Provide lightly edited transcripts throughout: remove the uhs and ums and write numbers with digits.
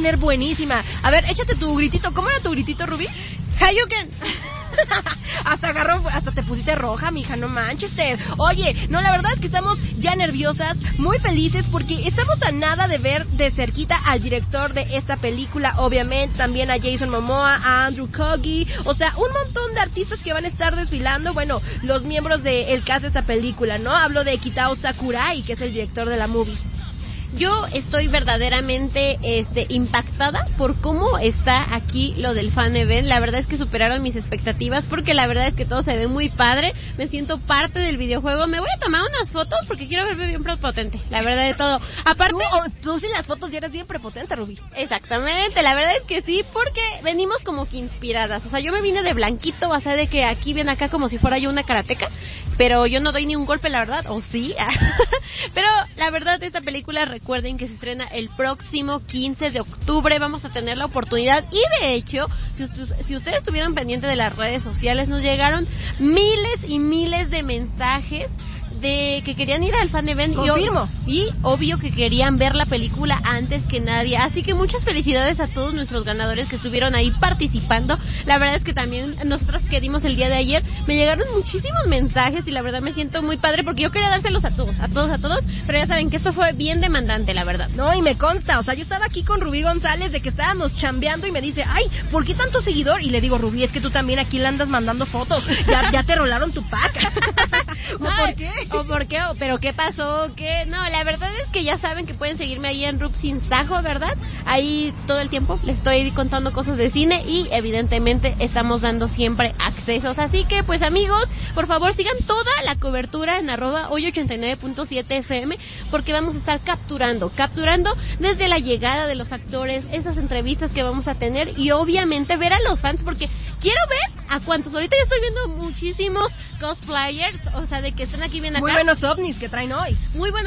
poner buenísima. A ver, échate tu gritito. ¿Cómo era tu gritito, Rubí? Hayuken. Hasta te pusiste roja, mija, no manches. Oye, no, la verdad es que estamos ya nerviosas, muy felices, porque estamos a nada de ver de cerquita al director de esta película, obviamente, también a Jason Momoa, a Andrew Kogi, o sea, un montón de artistas que van a estar desfilando, bueno, los miembros del cast de esta película, ¿no? Hablo de Kitao Sakurai, que es el director de la movie. Yo estoy verdaderamente impactada por cómo está aquí lo del fan event. La verdad es que superaron mis expectativas, porque la verdad es que todo se ve muy padre. Me siento parte del videojuego. Me voy a tomar unas fotos porque quiero verme bien prepotente, la verdad de todo. Aparte, tú sin las fotos ya eres bien prepotente, Rubí. Exactamente, la verdad es que sí, porque venimos como que inspiradas. O sea, yo me vine de blanquito, o sea, de que aquí ven acá como si fuera yo una karateca, pero yo no doy ni un golpe, la verdad, o sí. Pero la verdad, esta película, recuerden que se estrena el próximo 15 de octubre. Vamos a tener la oportunidad, y de hecho, si ustedes estuvieron pendientes de las redes sociales, nos llegaron miles y miles de mensajes de que querían ir al fan event. Confirmo. Y obvio que querían ver la película antes que nadie. Así que muchas felicidades a todos nuestros ganadores que estuvieron ahí participando. La verdad es que también nosotros que dimos el día de ayer, me llegaron muchísimos mensajes y la verdad me siento muy padre, porque yo quería dárselos a todos, pero ya saben que esto fue bien demandante, la verdad. No, y me consta, o sea, yo estaba aquí con Rubí González de que estábamos chambeando y me dice, ay, ¿por qué tanto seguidor? Y le digo, Rubí, es que tú también aquí le andas mandando fotos, ya te rolaron tu pack. ¿Por qué? ¿Pero qué pasó? ¿Qué? No, la verdad es que ya saben que pueden seguirme ahí en Rub Sin Sajo, ¿verdad? Ahí todo el tiempo les estoy contando cosas de cine y evidentemente estamos dando siempre accesos. Así que, pues amigos, por favor sigan toda la cobertura en @hoy89.7fm, porque vamos a estar capturando desde la llegada de los actores, esas entrevistas que vamos a tener y obviamente ver a los fans, porque quiero ver a cuántos. Ahorita ya estoy viendo muchísimos cosplayers, o sea, de que están aquí bien acá. Muy buenos ovnis que traen hoy.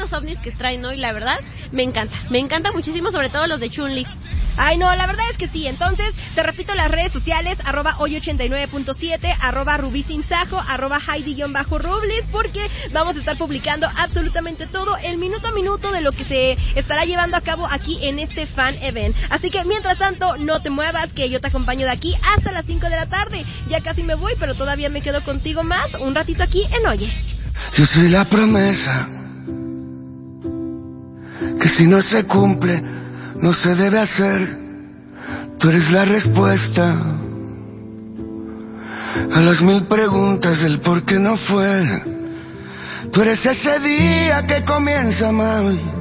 La verdad, me encanta muchísimo, sobre todo los de Chun-Li. Ay, no, la verdad es que sí. Entonces, te repito las redes sociales, @hoy89.7, @rubisinsajo, @Heidi-Robles, porque vamos a estar publicando absolutamente todo, el minuto a minuto de lo que se estará llevando a cabo aquí en este fan event. Así que, mientras tanto, no te muevas, que yo te acompaño de aquí hasta las 5 de la tarde. Ya casi me voy, pero todavía me quedo contigo más un ratito aquí en Oye. Yo soy la promesa que si no se cumple, no se debe hacer. Tú eres la respuesta a las 1000 preguntas del por qué no fue. Tú eres ese día que comienza mal